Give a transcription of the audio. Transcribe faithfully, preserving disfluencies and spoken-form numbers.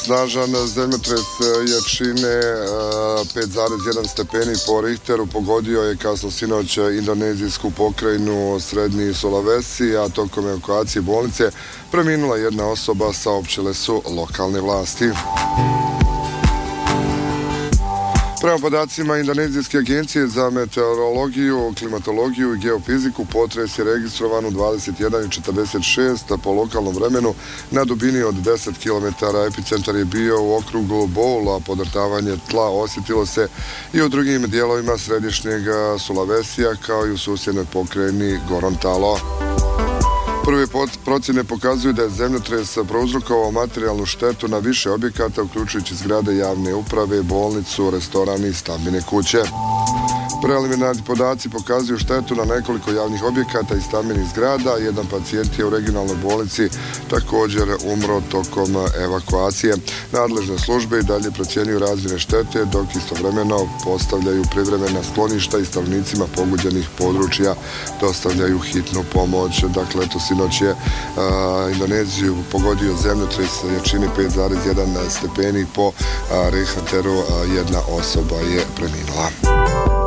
Snažan zemljotres jačine pet zarez jedan stepeni po Richteru pogodio je kasno sinoć indonezijsku pokrajinu Srednji Sulawesi, a tokom evakuacije bolnice preminula jedna osoba, saopćile su lokalne vlasti. Prema podacima Indonezijske agencije za meteorologiju, klimatologiju i geofiziku, potres je registrovan u dvadeset jedan i četrdeset šest po lokalnom vremenu na dubini od deset kilometara. Epicentar je bio u okrugu Boula, podrtavanje tla osjetilo se i u drugim dijelovima središnjeg Sulawesija kao i u susjednoj pokrajini Gorontalo. Prve procjene pokazuju da je zemljotres prouzrokovao materijalnu štetu na više objekata, uključujući zgrade javne uprave, bolnicu, restoran i stambene kuće. Preliminarni podaci pokazuju štetu na nekoliko javnih objekata i stambenih zgrada. Jedan pacijent je u regionalnoj bolnici također umro tokom evakuacije. Nadležne službe i dalje procjenjuju razmjere štete, dok istovremeno postavljaju privremena skloništa i stanovnicima pogođenih područja dostavljaju hitnu pomoć. Dakle, eto, sinoć je a, Indoneziju pogodio zemljotres jačine pet zarez jedan stepeni po a, Richteru. A, jedna osoba je preminula.